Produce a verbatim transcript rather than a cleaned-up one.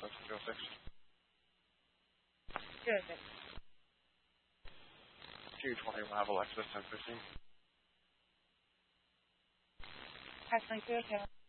Access two oh six. two oh six. two twenty, we'll have Alexis ten fifteen. Passing two oh two.